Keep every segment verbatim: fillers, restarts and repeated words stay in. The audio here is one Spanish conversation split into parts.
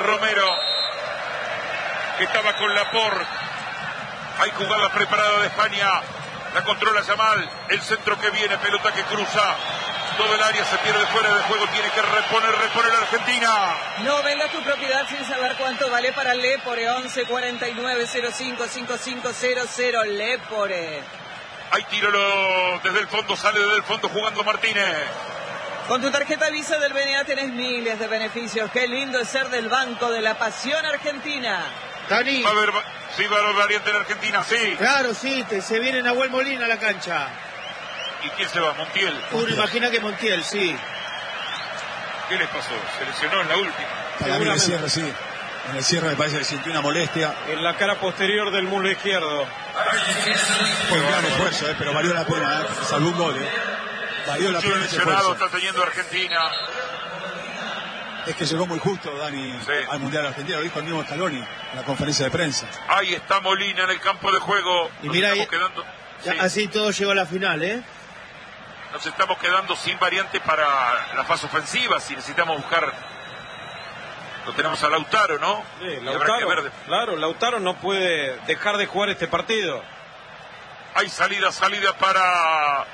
Romero, que estaba con Laporte. Hay jugada preparada de España. La controla Yamal. El centro que viene, pelota que cruza. Todo el área se pierde fuera de juego. Tiene que reponer, reponer Argentina. No venda tu propiedad sin saber cuánto vale para Lepore. once cuarenta y nueve cero cinco cinco cinco cero cero. Lepore. Hay tiro lo, desde el fondo. Sale desde el fondo jugando Martínez. Con tu tarjeta Visa del B N A tenés miles de beneficios. Qué lindo es ser del Banco de la Pasión Argentina. Dani. Va a haber, sí, va a haber variante en Argentina, sí. Claro, sí, te, se viene Nahuel Molina a la cancha. ¿Y quién se va? Montiel. Uno imagina que Montiel, sí. ¿Qué les pasó? Se lesionó en la última. Para mí en el cierre, sí. En el cierre me parece que sintió una molestia. En la cara posterior del muslo izquierdo. Fue un gran esfuerzo, eh, pero valió la pena, eh, salvó un gol. Eh. Valió la pena ese esfuerzo. Está teniendo Argentina. Es que llegó muy justo, Dani, sí, al Mundial Argentino, lo dijo el mismo Scaloni en la conferencia de prensa. Ahí está Molina en el campo de juego. Y mira, ahí, quedando, ya, sí. así todo llegó a la final, ¿eh? Nos estamos quedando sin variante para la fase ofensiva. Si necesitamos buscar, lo tenemos a Lautaro, ¿no? Sí, Lautaro, ver de... claro, Lautaro no puede dejar de jugar este partido. Hay salida, salida para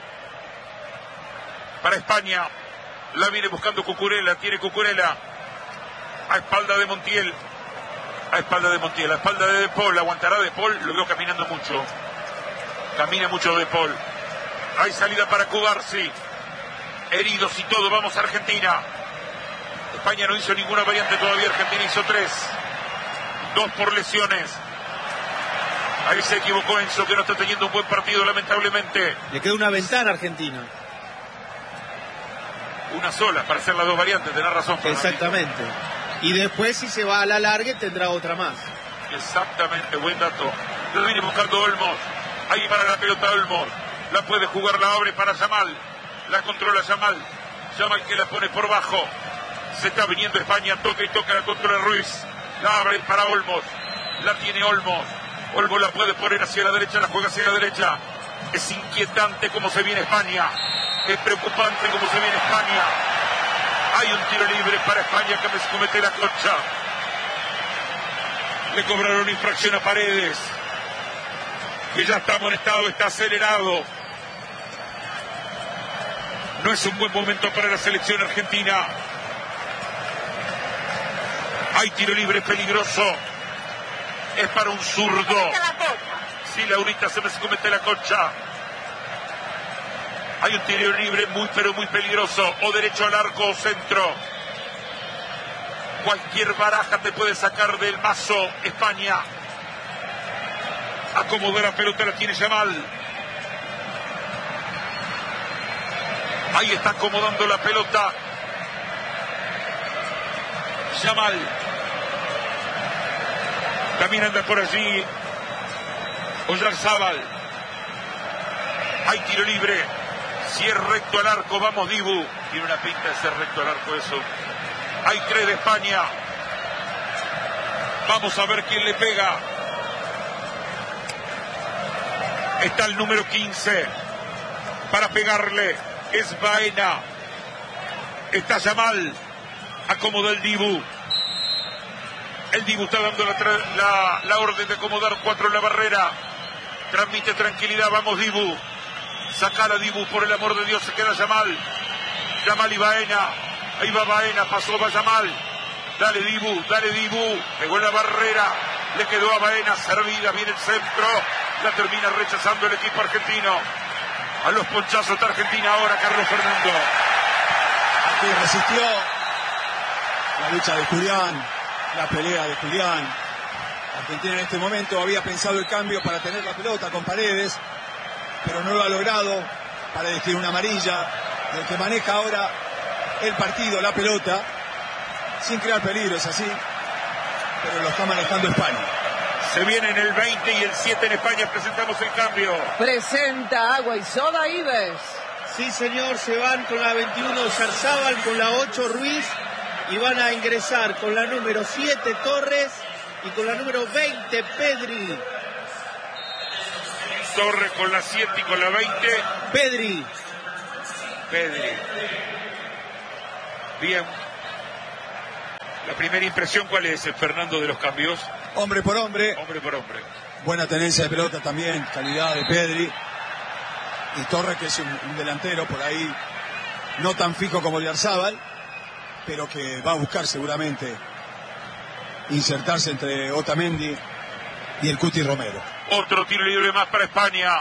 para España. La viene buscando Cucurella, tiene Cucurella a espalda de Montiel, a espalda de Montiel, a espalda de De Paul. Aguantará De Paul, lo veo caminando mucho, camina mucho De Paul. Hay salida para Cubarsi, heridos y todo. Vamos a Argentina. España no hizo ninguna variante todavía, Argentina hizo tres, dos por lesiones. Ahí se equivocó Enzo, que no está teniendo un buen partido, lamentablemente. Le queda una ventana a Argentina. Una sola para hacer las dos variantes, tenés razón, Fernando. Exactamente. Y después, si se va a la larga, tendrá otra más. Exactamente, buen dato. Lo viene buscando Olmos. Ahí para la pelota Olmos. La puede jugar, la abre para Yamal. La controla Yamal. Yamal que la pone por bajo. Se está viniendo España, toca y toca, la controla Ruiz. La abre para Olmos. La tiene Olmos. Olmos la puede poner hacia la derecha, la juega hacia la derecha. Es inquietante cómo se viene España. Es preocupante cómo se viene España. Hay un tiro libre para España que me comete la concha. Le cobraron infracción a Paredes, que ya está amonestado, está acelerado. No es un buen momento para la selección argentina. Hay tiro libre peligroso. Es para un zurdo. Sí, Laurita, se me comete la concha. Hay un tiro libre muy pero muy peligroso. O derecho al arco o centro. Cualquier baraja te puede sacar del mazo España. Acomodó la pelota, la tiene Yamal. Ahí está acomodando la pelota Yamal. También anda por allí Oyarzábal. Hay tiro libre. Si es recto al arco, vamos Dibu. Tiene una pinta de ser recto al arco eso. Hay tres de España. Vamos a ver quién le pega. Está el número quince para pegarle. Es Baena. Está Yamal. Acomoda el Dibu. El Dibu está dando la, la, la orden de acomodar cuatro en la barrera. Transmite tranquilidad. Vamos Dibu. Sacar a Dibu, por el amor de Dios, se queda Yamal. Yamal y Baena. Ahí va Baena, pasó va Yamal. Dale Dibu, dale Dibu. Pegó en la barrera. Le quedó a Baena, servida, viene el centro. La termina rechazando el equipo argentino. A los ponchazos de Argentina ahora, Carlos Fernando. Aquí resistió la lucha de Julián, la pelea de Julián. Argentina en este momento había pensado el cambio para tener la pelota con Paredes, pero no lo ha logrado. Paredes tiene una amarilla. El que maneja ahora el partido, la pelota, sin crear peligro, es así, pero lo está manejando España. Se viene en el veinte y el siete en España. Presentamos el cambio. Presenta Agua y Soda Ives. Sí, señor, se van con la veintiuno Oyarzábal, con la ocho Ruiz, y van a ingresar con la número siete Torres y con la número veinte Pedri. Torres con la siete y con la veinte. Pedri. Pedri. Bien. La primera impresión, ¿cuál es, Fernando, de los cambios? Hombre por hombre. Hombre por hombre. Buena tenencia de pelota también, calidad de Pedri. Y Torres, que es un, un delantero por ahí, no tan fijo como Oyarzábal, pero que va a buscar seguramente insertarse entre Otamendi y el Cuti Romero. Otro tiro libre más para España.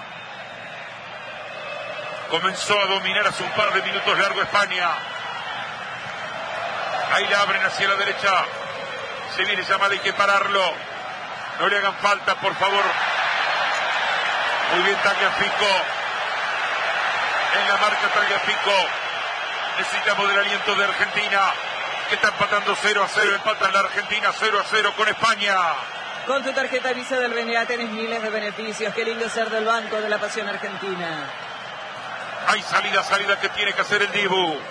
Comenzó a dominar hace un par de minutos largo España. Ahí la abren hacia la derecha. Se viene Yamal, hay que pararlo. No le hagan falta, por favor. Muy bien Tagliafico. En la marca Tagliafico. Necesitamos del aliento de Argentina, que está empatando cero a cero. Empatan la Argentina cero a cero con España. Con tu tarjeta Visa del B N A tenés miles de beneficios. Qué lindo ser del Banco de la Pasión Argentina. Hay salida, salida que tiene que hacer el Dibu.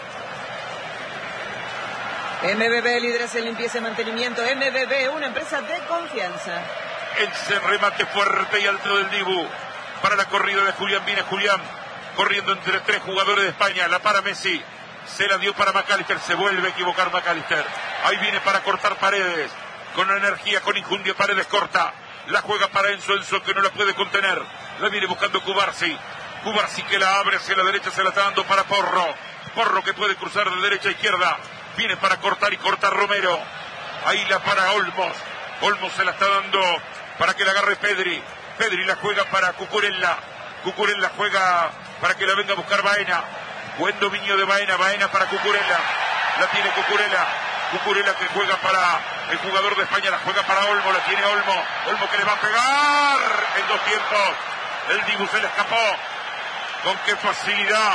M B B, líderes en limpieza y mantenimiento. M B B, una empresa de confianza. El remate fuerte y alto del Dibu. Para la corrida de Julián, viene Julián. Corriendo entre tres jugadores de España. La para Messi. Se la dio para McAllister. Se vuelve a equivocar McAllister. Ahí viene para cortar Paredes. Con energía, con injundia, Paredes corta. La juega para Enzo. Enzo que no la puede contener. La viene buscando Cubarsi. Cubarsi que la abre hacia la derecha. Se la está dando para Porro. Porro que puede cruzar de derecha a izquierda. Viene para cortar y corta Romero. Ahí la para Olmos. Olmos se la está dando para que la agarre Pedri. Pedri la juega para Cucurella. Cucurella juega para que la venga a buscar Baena. Buen dominio de Baena. Baena para Cucurella. La tiene Cucurella. Cucurella que juega para el jugador de España. La juega para Olmo. La tiene Olmo. Olmo que le va a pegar en dos tiempos. El Dibu se le escapó. Con qué facilidad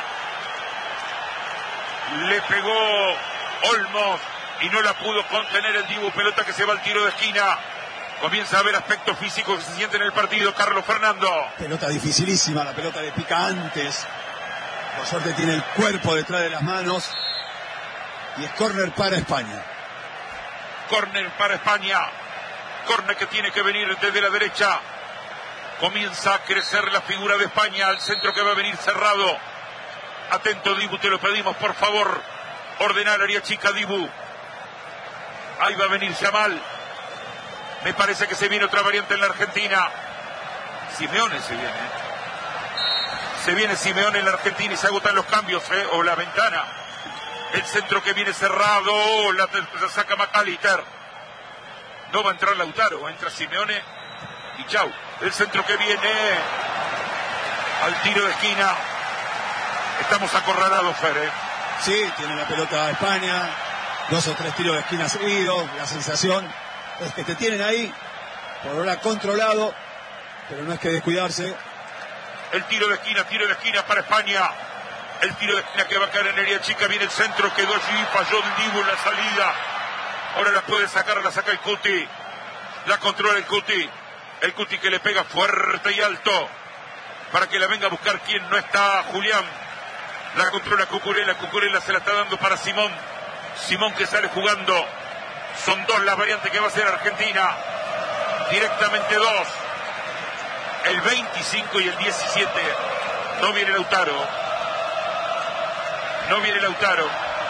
le pegó Olmos y no la pudo contener el Dibu. Pelota que se va al tiro de esquina. Comienza a haber aspectos físicos que se sienten en el partido. Carlos Fernando. Pelota dificilísima, la pelota le pica antes. Por suerte tiene el cuerpo detrás de las manos. Y es córner para España. Córner para España. Córner que tiene que venir desde la derecha. Comienza a crecer la figura de España. Al centro que va a venir cerrado. Atento Dibu, te lo pedimos por favor. Ordenar área chica Dibu. Ahí va a venir Yamal. Me parece que se viene otra variante en la Argentina. Simeone se viene. Se viene Simeone en la Argentina y se agotan los cambios, ¿eh? O la ventana. El centro que viene cerrado. La, la saca McAllister. No va a entrar Lautaro. Entra Simeone y chau. El centro que viene al tiro de esquina. Estamos acorralados, Fer, ¿eh? Sí, tiene la pelota España. Dos o tres tiros de esquina seguidos. La sensación es que te tienen ahí, por ahora controlado, pero no es que descuidarse. El tiro de esquina, tiro de esquina para España. El tiro de esquina que va a caer en área chica. Viene el centro, quedó allí, falló el Dibu en la salida. Ahora la puede sacar, la saca el Cuti. La controla el Cuti. El Cuti que le pega fuerte y alto para que la venga a buscar quien no está, Julián. La controla Cucurella. Cucurella se la está dando para Simón. Simón que sale jugando. Son dos las variantes que va a hacer Argentina. Directamente dos. El veinticinco y el diecisiete. No viene Lautaro. No viene Lautaro.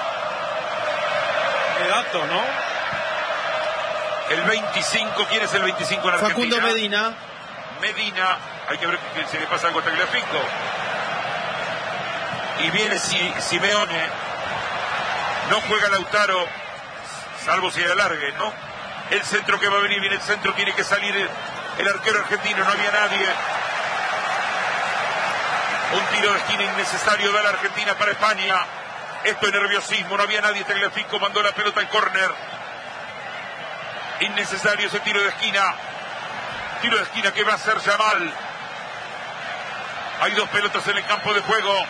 Qué dato, ¿no? El veinticinco. ¿Quién es el veinticinco en Argentina? Facundo Medina. Medina. Hay que ver si le pasa algo a Tagliafico. Y viene Simeone. No juega Lautaro, salvo si alargue, ¿no? El centro que va a venir, viene el centro, tiene que salir el, el arquero argentino, no había nadie. Un tiro de esquina innecesario de la Argentina para España. Esto es nerviosismo, no había nadie. Tagliafico mandó la pelota al córner. Innecesario ese tiro de esquina. Tiro de esquina que va a hacer Yamal. Hay dos pelotas en el campo de juego.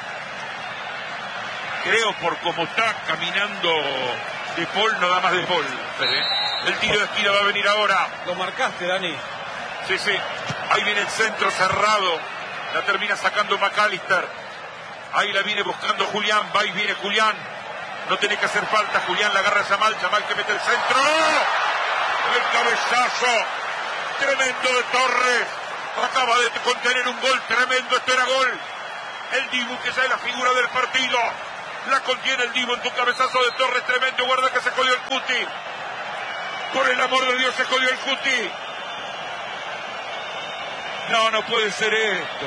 Creo por cómo está caminando De Paul, no da más De Paul. El tiro de esquina va a venir ahora. Lo marcaste, Dani. Sí, sí. Ahí viene el centro cerrado. La termina sacando McAllister. Ahí la viene buscando Julián. Va y viene Julián. No tiene que hacer falta. Julián la agarra a Yamal. Yamal que mete el centro. El cabezazo tremendo de Torres. Acaba de contener un gol tremendo. Este era gol. El Dibu que ya es la figura del partido. La contiene el Dibu en tu cabezazo de Torres, tremendo. Guarda que se jodió el Cuti. Por el amor de Dios, se jodió el Cuti. No, no puede ser esto.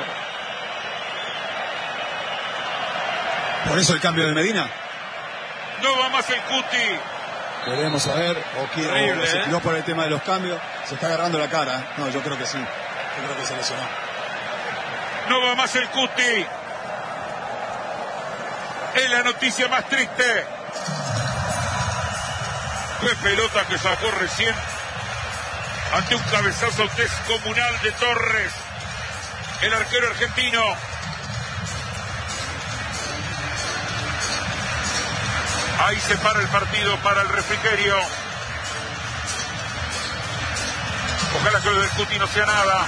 Por eso el cambio de Medina. No va más el Cuti. Veremos a ver. O, quiere, Horrible, o se ¿eh? tiró por el tema de los cambios. Se está agarrando la cara. ¿eh? No, yo creo que sí. Yo creo que se lesionó. No va más el Cuti. Es la noticia más triste. Qué pelota que sacó recién ante un cabezazo descomunal de Torres, el arquero argentino. Ahí se para el partido para el refrigerio. Ojalá que lo del Cuti no sea nada.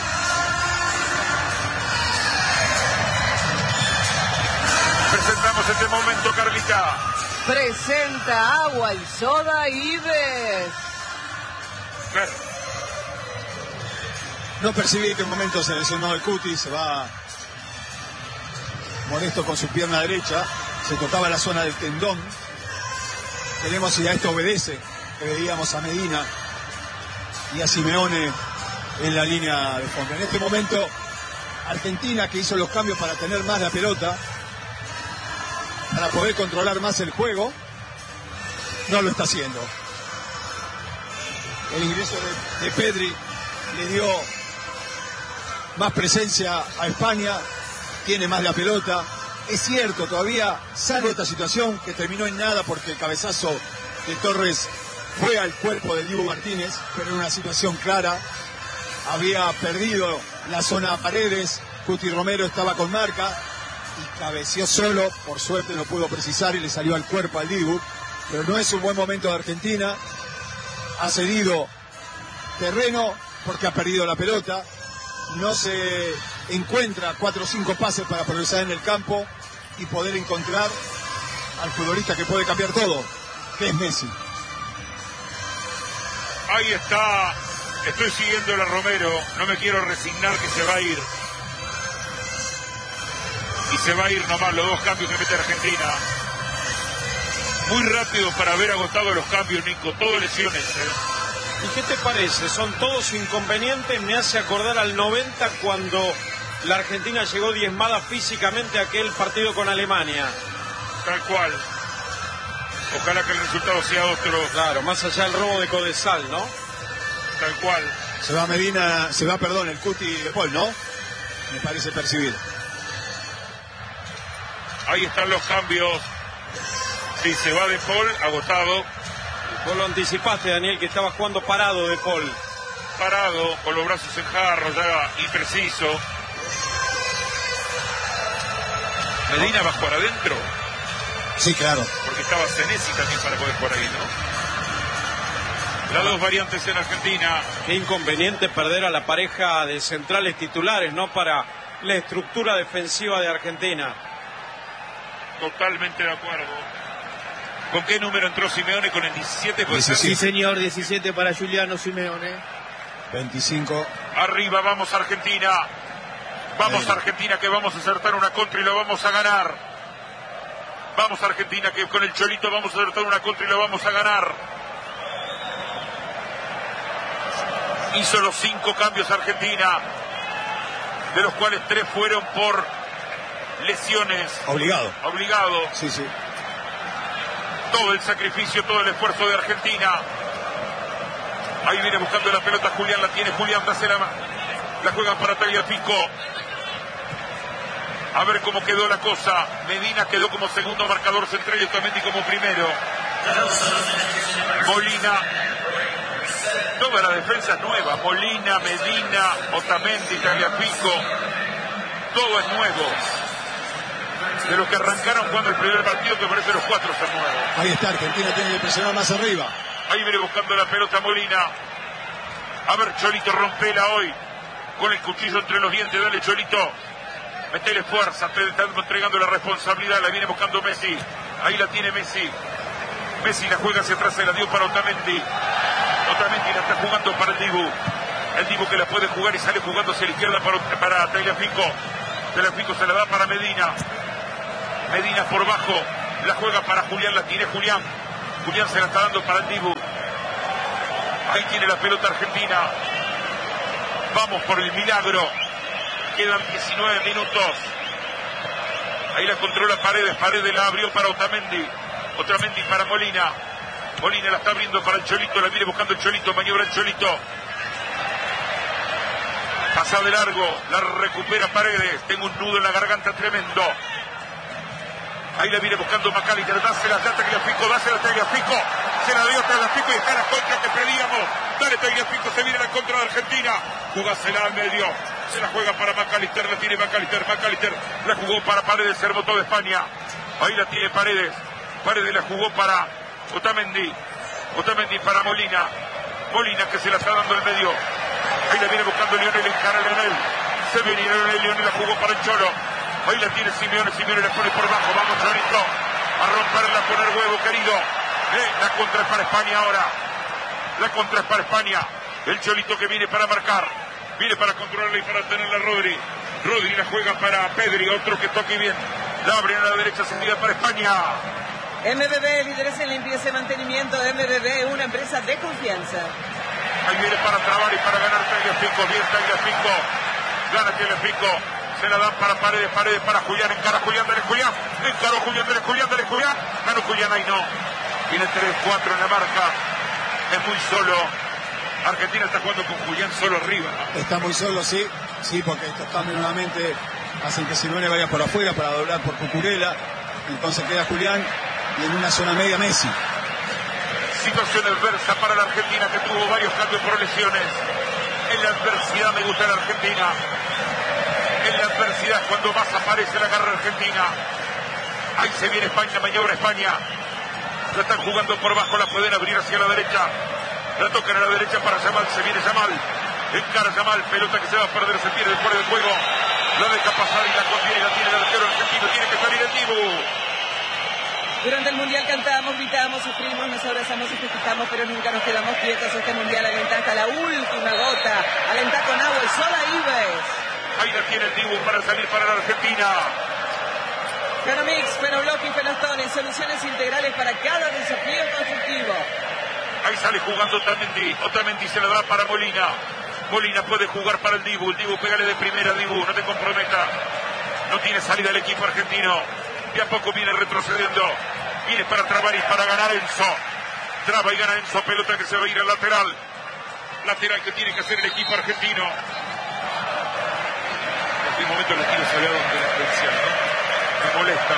Presentamos este momento, Carlita. Presenta agua y soda Ives. Claro. No percibí que en un momento se lesionó el Cuti, se va molesto con su pierna derecha, se tocaba la zona del tendón. Veremos si a esto obedece, que veíamos a Medina y a Simeone en la línea de fondo. En este momento, Argentina, que hizo los cambios para tener más la pelota, para poder controlar más el juego, no lo está haciendo. El ingreso de, de Pedri le dio más presencia a España, tiene más la pelota. Es cierto, todavía salvo esta situación que terminó en nada porque el cabezazo de Torres fue al cuerpo del Dibu Martínez, pero en una situación clara. Había perdido la zona Paredes, Cuti Romero estaba con marca y cabeció solo, por suerte no pudo precisar y le salió al cuerpo al Dibu, pero no es un buen momento de Argentina. Ha cedido terreno porque ha perdido la pelota, no se encuentra cuatro o cinco pases para progresar en el campo y poder encontrar al futbolista que puede cambiar todo, que es Messi. Ahí está. Estoy siguiendo a Romero. No me quiero resignar que se va a ir. Y se va a ir nomás los dos cambios que mete Argentina. Muy rápido para haber agotado los cambios, Nico. Todo lesiones, ¿eh? ¿Y qué te parece? Son todos inconvenientes. Me hace acordar al noventa cuando la Argentina llegó diezmada físicamente a aquel partido con Alemania. Tal cual. Ojalá que el resultado sea otro. Claro, más allá del robo de Codesal, ¿no? Tal cual. Se va Medina, se va, perdón, el Cuti de Paul, ¿no? Me parece percibir. Ahí están los cambios. Sí, se va de Paul, agotado. Vos lo anticipaste, Daniel, que estaba jugando parado de Paul. Parado, con los brazos en jarro, ya impreciso. Medina va a jugar adentro. Sí, claro. Porque estaba Senesi también para poder jugar ahí, ¿no? Las dos variantes en Argentina. Qué inconveniente perder a la pareja de centrales titulares, ¿no? Para la estructura defensiva de Argentina. Totalmente de acuerdo. ¿Con qué número entró Simeone? ¿Con el diecisiete? ¿Puede ser? Sí, señor, diecisiete para Giuliano Simeone. veinticinco. Arriba, vamos Argentina. Vamos Ahí. Argentina, que vamos a acertar una contra y lo vamos a ganar. Vamos Argentina, que con el Cholito vamos a acertar una contra y lo vamos a ganar. Hizo los cinco cambios Argentina, de los cuales tres fueron por lesiones. Obligado. Obligado. Sí, sí. Todo el sacrificio, todo el esfuerzo de Argentina. Ahí viene buscando la pelota Julián, la tiene Julián, dásela, la juegan para Tagliafico. A ver cómo quedó la cosa. Medina quedó como segundo marcador central y Otamendi como primero. Molina. Toda la defensa es nueva. Molina, Medina, Otamendi, Tagliafico. Todo es nuevo. De los que arrancaron jugando el primer partido, que parece los cuatro son nuevos. Ahí está, Argentina tiene que presionar más arriba. Ahí viene buscando la pelota Molina. A ver, Cholito, rompela hoy. Con el cuchillo entre los dientes, dale Cholito. Metele fuerza, te está entregando la responsabilidad, la viene buscando Messi. Ahí la tiene Messi. Messi la juega hacia atrás, se la dio para Otamendi. Otamendi la está jugando para el Dibu. El Dibu que la puede jugar y sale jugando hacia la izquierda para, para Tagliafico. Tagliafico se la da para Medina. Medina por bajo. La juega para Julián, la tiene Julián. Julián se la está dando para el Dibu. Ahí tiene la pelota Argentina. Vamos por el milagro. Quedan diecinueve minutos. Ahí la controla Paredes. Paredes la abrió para Otamendi. Otamendi para Molina. Molina la está abriendo para el Cholito. La viene buscando el Cholito. Maniobra el Cholito. Pasa de largo. La recupera Paredes. Tengo un nudo en la garganta tremendo. Ahí la viene buscando McAllister. Dásela ya a Tagliafico. Dásela a Tagliafico. Se la dio a Tagliafico y está la contra que pedíamos. Dale Tagliafico. Se viene la contra de Argentina. Jugásela al medio. Se la juega para McAllister. La tiene McAllister. McAllister la jugó para Paredes. Se rebotó de España. Ahí la tiene Paredes. Paredes la jugó para Otamendi. Otamendi para Molina. Molina que se la está dando al medio. Ahí la viene buscando Lionel. Encara Lionel. Se viene Lionel. Lionel la jugó para el Cholo. Ahí la tiene Simeone. Simeone la pone por bajo. Vamos, Cholito. A romperla, a poner huevo, querido. Eh, la contra es para España ahora. La contra es para España. El Cholito que viene para marcar. Viene para controlarla y para tenerla Rodri. Rodri la juega para Pedri. Otro que toque bien. La abre a la derecha, seguida para España. M B B, líderes en limpieza y mantenimiento. M B B, una empresa de confianza. Ahí viene para trabar y para ganar Tagliafico. Bien Tagliafico. Gana Tagliafico. Se la dan para Paredes, Paredes para Julián. Encara Julián, dale Julián. Encaró Julián, dale Julián, dale Julián. Ganó Julián, ahí no. Tiene tres cuatro en la marca. Es muy solo. Argentina está jugando con Julián solo arriba. Está muy solo, sí. Sí, porque estos cambios nuevamente hacen que Simeone vaya por afuera para doblar por Cucurella. Entonces queda Julián y en una zona media Messi. Situación adversa para la Argentina que tuvo varios cambios por lesiones. En la adversidad me gusta la Argentina. En la adversidad cuando más aparece la garra argentina. Ahí se viene España, maniobra España. La están jugando por bajo, la pueden abrir hacia la derecha. La tocan a la derecha para Yamal, se viene Yamal. Encara Yamal, pelota que se va a perder, se pierde fuera del juego. La deja pasar y la contiene, la tiene el arquero argentino, tiene que salir el Dibu. Durante el Mundial cantamos, gritamos, sufrimos, nos abrazamos y festejamos, pero nunca nos quedamos quietos. Este Mundial alenta hasta la última gota. Alenta con agua y soda Ives. Ahí la tiene el Dibu para salir para la Argentina. Fenomix, Fenobloc y Fenostones, soluciones integrales para cada desafío constructivo. Ahí sale jugando Otamendi. Otamendi se la da para Molina. Molina puede jugar para el Dibu. El Dibu, pégale de primera, Dibu, no te comprometa. No tiene salida el equipo argentino. De a poco viene retrocediendo. Viene para trabar y para ganar Enzo. Traba y gana Enzo. Pelota que se va a ir al lateral. Lateral que tiene que hacer el equipo argentino. En este momento los tiros salió donde la defensa, ¿no? Me molesta.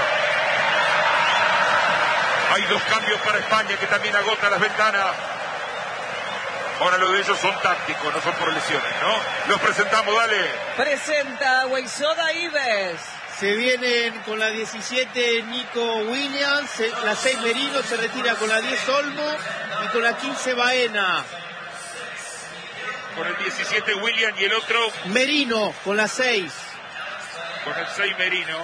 Hay dos cambios para España que también agota las ventanas. Ahora lo de ellos son tácticos, no son por lesiones, ¿no? Los presentamos, dale. Presenta agua y soda Ives. Se vienen con la diecisiete Nico Williams, la seis Merino se retira con la diez Olmo y con la quince Baena. Con el diecisiete William y el otro Merino con la seis. Con el seis Merino.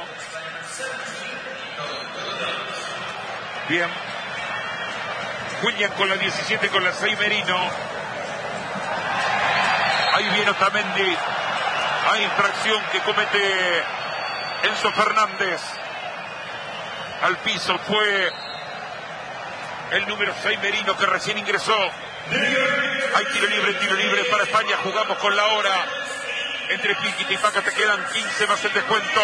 Bien. William con la diecisiete, con la seis Merino. Ahí viene Otamendi. Hay infracción que comete Enzo Fernández. Al piso fue el número seis Merino que recién ingresó. Hay tiro libre, tiro libre para España. Jugamos con la hora. Entre Piquita y Paca te quedan quince más el descuento.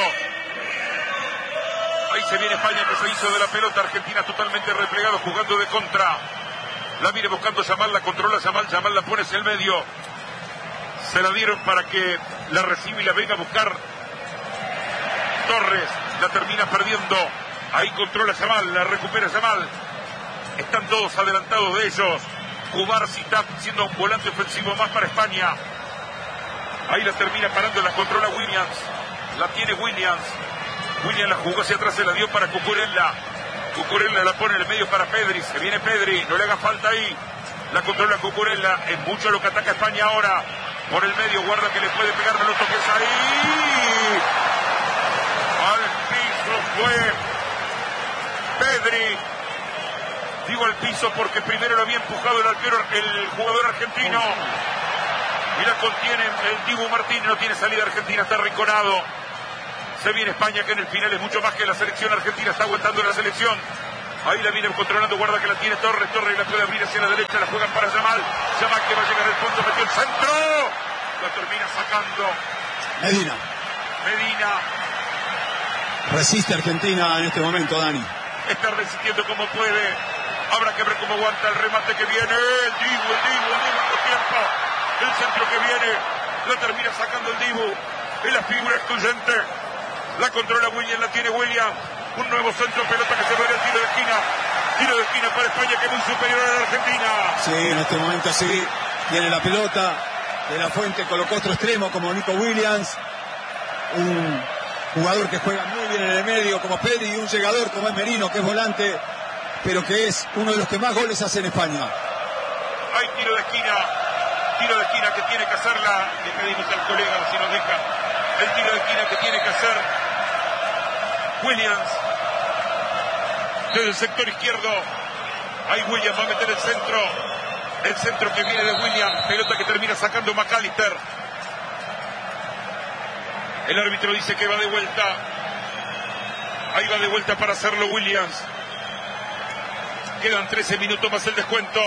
Ahí se viene España que se hizo de la pelota. Argentina totalmente replegado, jugando de contra. La viene buscando Yamal, la controla Yamal. Yamal la pone hacia el medio. Se la dieron para que la reciba y la venga a buscar Torres. La termina perdiendo. Ahí controla Yamal, la recupera Yamal. Están todos adelantados de ellos. Cubarsi está siendo un volante ofensivo más para España. Ahí la termina parando, la controla Williams. La tiene Williams. Williams la jugó hacia atrás, se la dio para Cucurella. Cucurella la pone en el medio para Pedri. Se viene Pedri, no le haga falta ahí. La controla Cucurella. Es mucho lo que ataca España ahora. Por el medio, guarda que le puede pegar, no lo toques ahí. Al piso fue Pedri. Digo al piso porque primero lo había empujado el arquero, el jugador argentino. Y la contiene el Dibu Martínez, no tiene salida Argentina, está arrinconado. Se viene España, que en el final es mucho más que la selección argentina. Está aguantando la selección. Ahí la viene controlando, guarda que la tiene Torres. Torres la puede abrir hacia la derecha, la juegan para Yamal. Yamal que va a llegar al fondo, metió el centro. La termina sacando Medina. Medina. Resiste Argentina en este momento, Dani. Está resistiendo como puede. Habrá que ver cómo aguanta el remate que viene. El Dibu, el Dibu, el Dibu por tiempo. El centro que viene. La termina sacando el Dibu. Es la figura excluyente. La controla William, la tiene William. Un nuevo centro, pelota que se va al tiro de esquina. Tiro de esquina para España, que es muy superior a la Argentina. Sí, en este momento sí. Tiene la pelota. De la Fuente colocó otro extremo como Nico Williams. Un jugador que juega muy bien en el medio como Pedri, y un llegador como es Merino, que es volante, pero que es uno de los que más goles hace en España. Hay tiro de esquina. Tiro de esquina que tiene que hacerla. Le pedimos al colega si nos deja. El tiro de esquina que tiene que hacer Williams. Desde el sector izquierdo. Ahí Williams va a meter el centro. El centro que viene de Williams. Pelota que termina sacando McAllister. El árbitro dice que va de vuelta. Ahí va de vuelta para hacerlo Williams. Quedan trece minutos más el descuento.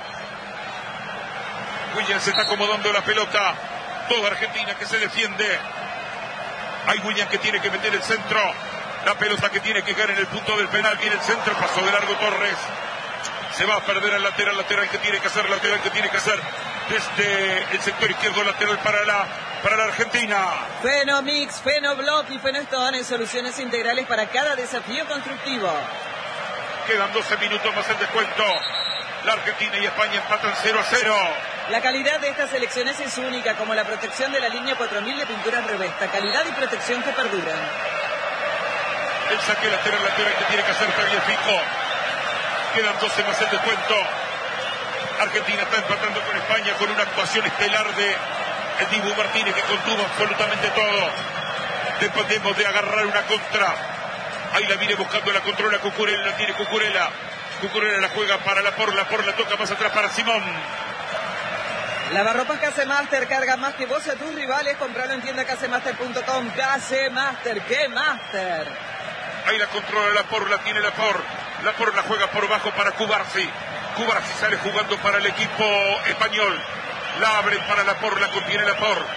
Williams se está acomodando la pelota. Toda Argentina que se defiende. Hay Williams que tiene que meter el centro. La pelota que tiene que caer en el punto del penal. Viene el centro, pasó de largo Torres. Se va a perder el lateral, lateral que tiene que hacer, lateral que tiene que hacer. Desde el sector izquierdo, lateral para la, para la Argentina. Fenomix, Fenoblock y Fenostone, soluciones integrales para cada desafío constructivo. Quedan doce minutos más el descuento. La Argentina y España empatan cero a cero. La calidad de estas selecciones es única, como la protección de la línea cuatro mil de pinturas Revesta. Calidad y protección que perduran. El saque lateral, lateral que tiene que hacer Tagliafico. Quedan doce más el descuento. Argentina está empatando con España con una actuación estelar de el Dibu Martínez, que contuvo absolutamente todo. Dependemos de agarrar una contra. Ahí la viene buscando, la controla Cucurella, la tiene Cucurella. Cucurella la juega para la Por, la Por la toca más atrás para Simón. Lavarropas Casemaster, carga más que vos a tus rivales. Compralo en tienda casemaster punto com. Casemaster, ¡qué master! Ahí la controla la Por, la tiene la Por. La Por la juega por bajo para Cubarsi. Cubarsi sale jugando para el equipo español. La abre para la Por, la contiene la Por.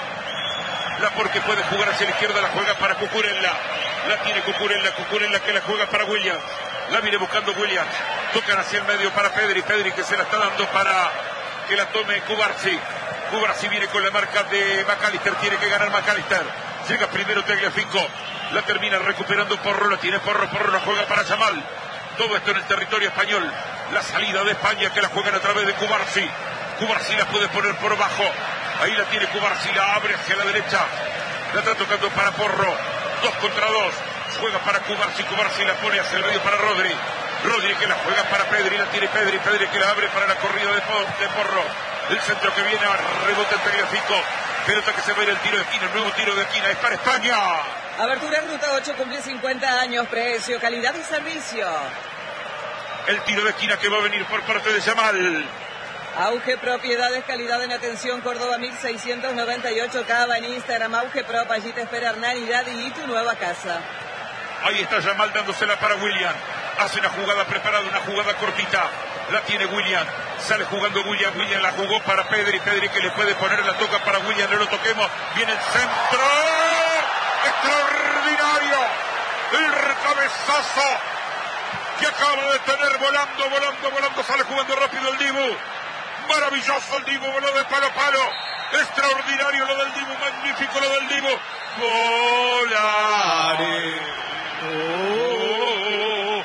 La Por que puede jugar hacia la izquierda, la juega para Cucurella. La tiene Cucurella, Cucurella que la juega para Williams. La viene buscando Williams. Tocan hacia el medio para Pedri. Pedri que se la está dando para que la tome Cubarsi. Cubarsi viene con la marca de McAllister. Tiene que ganar McAllister. Llega primero Tagliafico. La termina recuperando Porro. La tiene Porro. Porro la juega para Yamal. Todo esto en el territorio español. La salida de España que la juegan a través de Cubarsi. Cubarsi la puede poner por bajo. Ahí la tiene Cubarsi. La abre hacia la derecha. La está tocando para Porro. Dos contra dos. Juega para Cubarsi. Cubarsi la pone hacia el medio para Rodri. Rodri que la juega para Pedri. La tiene Pedri. Pedri que la abre para la corrida de Porro. El centro que viene a rebote en Tagliafico. Pelota que se va a ir el tiro de esquina. El nuevo tiro de esquina es para España. Abertura Ruta ocho cumple cincuenta años. Precio, calidad y servicio. El tiro de esquina que va a venir por parte de Yamal. Auge Propiedades, calidad en atención, Córdoba mil seiscientos noventa y ocho, Cava en Instagram, Auge Prop, allí te espera Hernán Daddy y tu nueva casa. Ahí está Yamal dándosela para William. Hace una jugada preparada, una jugada cortita. La tiene William. Sale jugando William. William la jugó para Pedri. Pedri que le puede poner la toca para William. No lo toquemos. Viene el centro. Extraordinario. El cabezazo que acaba de tener volando, volando, volando. Sale jugando rápido el Dibu. Maravilloso el Dibu. Voló de palo a palo. Extraordinario lo del Dibu. Magnífico lo del Dibu. Volare. Oh,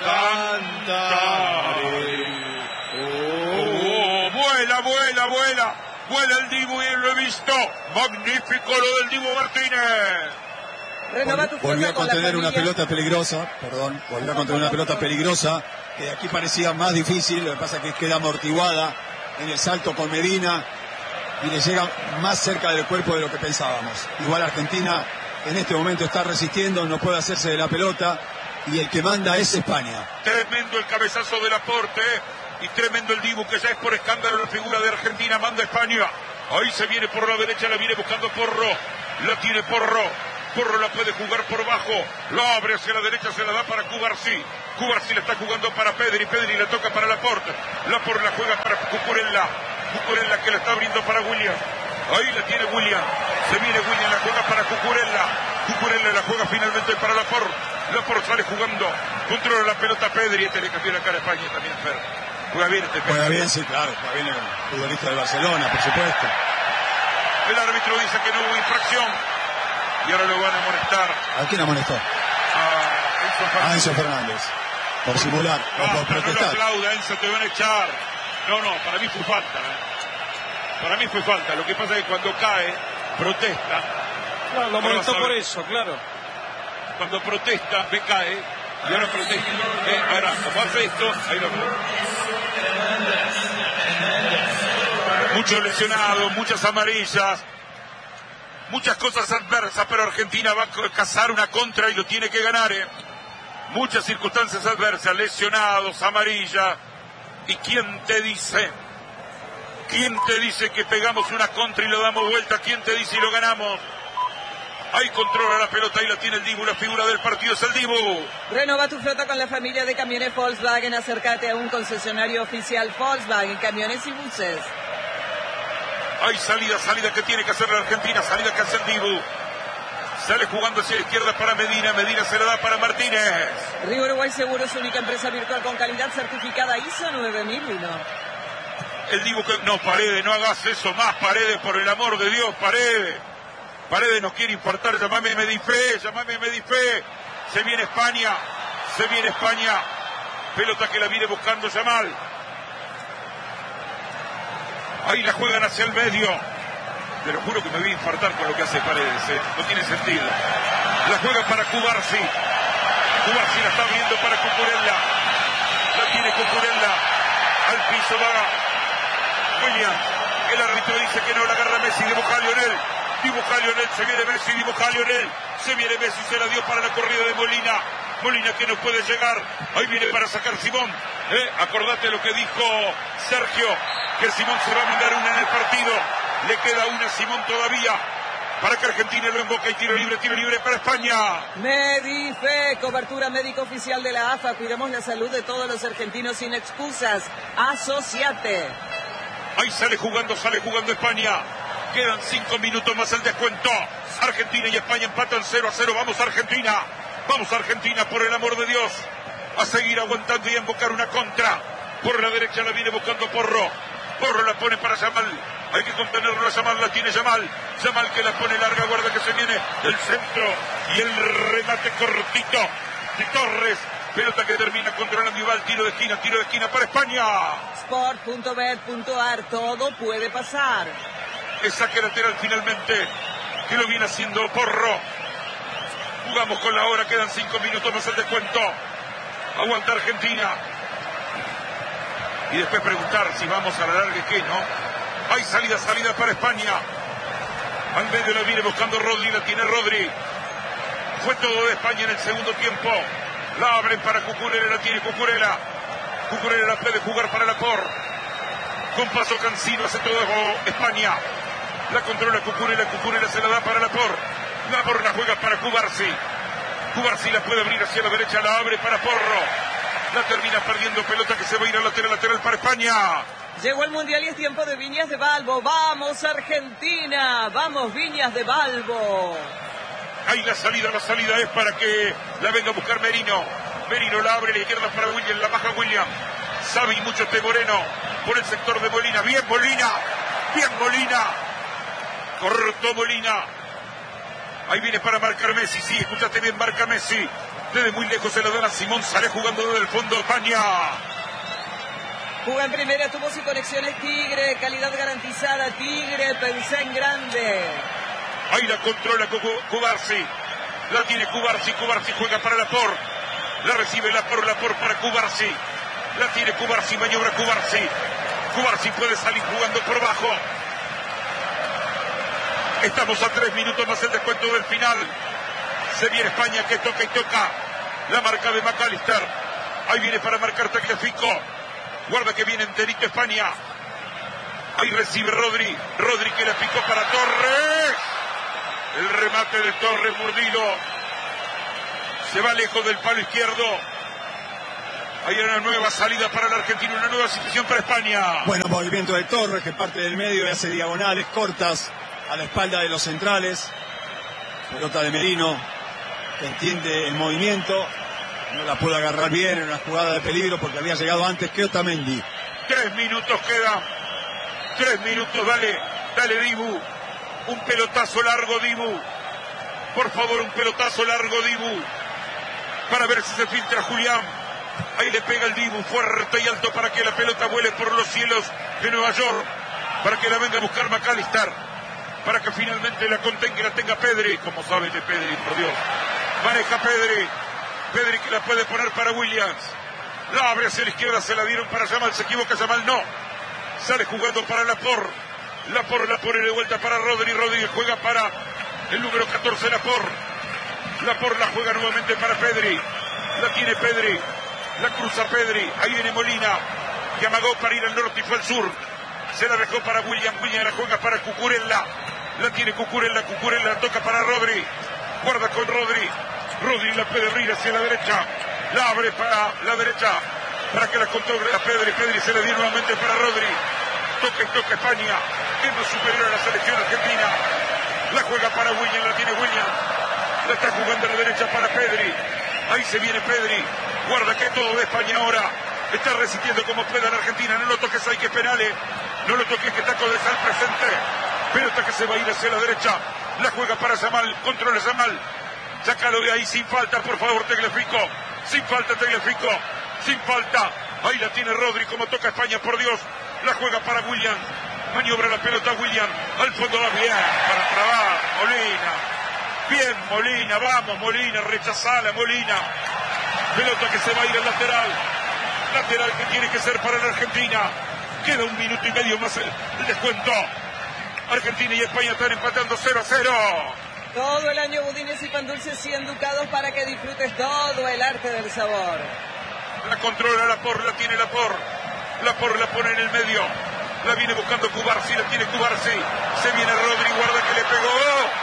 cantaré. Oh, vuela, vuela, vuela. Vuela el Dibu y lo he visto. Magnífico lo del Dibu Martínez. Renova tu Volvió a con contener la una pelota peligrosa, perdón, volvió a contener una pelota peligrosa, que aquí parecía más difícil, lo que pasa es que queda amortiguada en el salto con Medina y le llega más cerca del cuerpo de lo que pensábamos. Igual Argentina en este momento está resistiendo, no puede hacerse de la pelota y el que manda es España. Tremendo el cabezazo del aporte y tremendo el Dibu, que ya es por escándalo la figura de Argentina, manda España. Ahí se viene por la derecha, la viene buscando Porro, la tiene Porro. Porro la puede jugar por bajo, la abre hacia la derecha, se la da para Cubarsí. Cubarsí la está jugando para Pedri, Pedri la toca para Laporte. Laporte la juega para Cucurella. Cucurella que la está abriendo para William. Ahí la tiene William. Se viene William, la juega para Cucurella. Cucurella la juega finalmente para Laporte. Laporte sale jugando, controla la pelota Pedri. Este le cambió la cara a España también, Fer. Juega bien este Juega bien, sí, claro. Juega bien el futbolista de Barcelona, por supuesto. El árbitro dice que no hubo infracción. Y ahora lo van a amonestar. ¿A quién amonestó? A Enzo Fernández. A Enzo Fernández. Por simular, no, o por no, protestar. No lo aplauda, Enzo, te van a echar. No, no, para mí fue falta. ¿eh? Para mí fue falta. Lo que pasa es que cuando cae, protesta. Claro, lo molestó por eso, claro. Cuando protesta, me cae. Y ahora protesta. Eh, ahora, como hace esto, ahí lo veo. Muchos lesionados, muchas amarillas. Muchas cosas adversas, pero Argentina va a cazar una contra y lo tiene que ganar. ¿eh? Muchas circunstancias adversas, lesionados, amarilla. ¿Y quién te dice? ¿Quién te dice que pegamos una contra y lo damos vuelta? ¿Quién te dice y lo ganamos? Ahí controla la pelota y la tiene el Dibu, la figura del partido es el Dibu. Renova tu flota con la familia de camiones Volkswagen. Acércate a un concesionario oficial Volkswagen, camiones y buses. Hay salida, salida que tiene que hacer la Argentina, salida que hace el Dibu. Sale jugando hacia la izquierda para Medina, Medina se la da para Martínez. Río Uruguay Seguros, única empresa virtual con calidad certificada I S O nueve mil uno. El Dibu que... No, Paredes, no hagas eso más, Paredes, por el amor de Dios, Paredes. Paredes nos quiere infartar, llamame Medifé, llamame Medifé. Se viene España, se viene España. Pelota que la viene buscando Yamal. Ahí la juegan hacia el medio. Te lo juro que me voy a infartar con lo que hace Paredes, ¿eh? No tiene sentido. La juega para Cubarsí. Cubarsí la está abriendo para Cucurella. La tiene Cucurella. Al piso va William. El árbitro dice que no, la agarra Messi, dibuja a Lionel. Dibuja a Lionel, se viene Messi, dibuja a Lionel. Se viene Messi, se la dio para la corrida de Molina. Molina que no puede llegar. Ahí viene para sacar Simón. ¿Eh? Acordate lo que dijo Sergio, que Simón se va a mandar una en el partido. Le queda una a Simón todavía para que Argentina lo emboque y tiro libre, tiro libre para España. Medife, cobertura médica oficial de la A F A. Cuidamos la salud de todos los argentinos sin excusas. Asociate. Ahí sale jugando, sale jugando España. Quedan cinco minutos más el descuento. Argentina y España empatan cero a cero. Vamos Argentina. Vamos Argentina, por el amor de Dios. A seguir aguantando y a embocar una contra. Por la derecha la viene buscando Porro. Porro la pone para Yamal. Hay que contenerlo a Yamal, la tiene Yamal. Yamal que la pone larga, guarda que se viene el centro. Y el remate cortito de Torres. Pelota que termina controlando y va al tiro de esquina, tiro de esquina para España. Sport punto bet punto ar, todo puede pasar. El saque lateral finalmente, que lo viene haciendo Porro. Jugamos con la hora, quedan cinco minutos más el descuento. Aguanta Argentina. Y después preguntar si vamos a la larga, ¿qué, no? Hay salida, salida para España. Al medio la viene buscando Rodri, la tiene Rodri. Fue todo de España en el segundo tiempo. La abren para Cucurella, la tiene Cucurella. Cucurella la puede jugar para Laporte. Con paso Cancino hace todo España. La controla Cucurella, Cucurella se la da para Laporte. Laporte la juega para Cubarsí. Cubarsí la puede abrir hacia la derecha, la abre para Porro. La termina perdiendo, pelota que se va a ir al lateral, lateral para España. Llegó el Mundial y es tiempo de Viñas de Balbo. ¡Vamos Argentina! ¡Vamos Viñas de Balbo! Ahí la salida, la salida es para que la venga a buscar Merino. Merino la abre a la izquierda para William, la baja William. Sabe y mucho este Moreno por el sector de Molina. Bien Molina, bien Molina. Cortó Molina. Ahí viene para marcar Messi, sí, escúchate bien, marca Messi. Desde muy lejos se la dan a Simón, sale jugando desde el fondo España. Juga en primera, tuvo sus conexiones Tigre, calidad garantizada Tigre, pensé en grande. Ahí la controla Cubarsí. La tiene Cubarsí, Cubarsí juega para Laporte. La recibe Laporte, Laporte para Cubarsí. La tiene Cubarsí, maniobra Cubarsí. Cubarsí puede salir jugando por bajo. Estamos a tres minutos más el descuento del final. Se viene España que toca y toca. La marca de McAllister. Ahí viene para marcar Tagliafico. Guarda que viene enterito España. Ahí recibe Rodri. Rodri que la picó para Torres. El remate de Torres mordido. Se va lejos del palo izquierdo. Hay una nueva salida para la Argentina, una nueva situación para España. Bueno, movimiento de Torres que parte del medio y hace diagonales cortas a la espalda de los centrales. Pelota de Merino, que entiende el movimiento. No la pudo agarrar bien en una jugada de peligro porque había llegado antes que Otamendi. Tres minutos quedan. Tres minutos, dale, dale Dibu. Un pelotazo largo, Dibu. Por favor, un pelotazo largo, Dibu. Para ver si se filtra Julián. Ahí le pega el Dibu fuerte y alto para que la pelota vuele por los cielos de Nueva York. Para que la venga a buscar McAllister. Para que finalmente la contenga y la tenga Pedri. Como sabe de Pedri, por Dios. Maneja Pedri. Pedri que la puede poner para Williams. La abre hacia la izquierda, se la dieron para Yamal. Se equivoca Yamal, no. Sale jugando para Laporte. Laporte la pone de vuelta para Rodri. Rodri juega para el número catorce, Laporte. Laporte la juega nuevamente para Pedri. La tiene Pedri. La cruza Pedri. Ahí viene Molina, que amagó para ir al norte y fue al sur. Se la dejó para William. William la juega para Cucurella. La tiene Cucurella. Cucurella la toca para Rodri. Guarda con Rodri. Rodri la puede abrir hacia la derecha. La abre para la derecha. Para que la controle a Pedri. Pedri se la dio nuevamente para Rodri. Toca y toca España. Es más superior a la selección argentina. La juega para William. La tiene William. La está jugando a la derecha para Pedri. Ahí se viene Pedri. Guarda que todo de España ahora. Está resistiendo como puede la Argentina. No lo toques, hay que penales. No lo toques, que está con el presente. Pelota que se va a ir hacia la derecha. La juega para Yamal. Controla Yamal. Sácalo de ahí sin falta, por favor, Tagliafico. Sin falta, Tagliafico. Sin falta. Ahí la tiene Rodri, como toca España, por Dios. La juega para William. Maniobra la pelota William. Al fondo va bien. Para trabar. Molina. Bien, Molina. Vamos, Molina. Rechazala, Molina. Pelota que se va a ir al lateral. Lateral que tiene que ser para la Argentina. Queda un minuto y medio más el, el descuento. Argentina y España están empatando cero a cero. Todo el año budines y pan dulces cien ducados para que disfrutes todo el arte del sabor. La controla Laporte, la tiene Laporte. Laporte la pone en el medio. La viene buscando Cubarsi, la tiene Cubarsi. Se viene Rodri, guarda que le pegó.